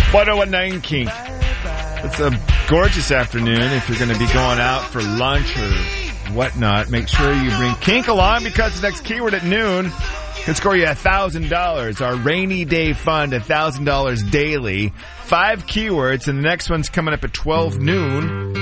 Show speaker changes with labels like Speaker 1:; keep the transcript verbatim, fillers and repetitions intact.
Speaker 1: one oh one nine Kink. It's a gorgeous afternoon. If you're going to be going out for lunch or whatnot, make sure you bring Kink along because the next keyword at noon can score you one thousand dollars. Our rainy day fund, one thousand dollars daily. Five keywords, and the next one's coming up at twelve noon.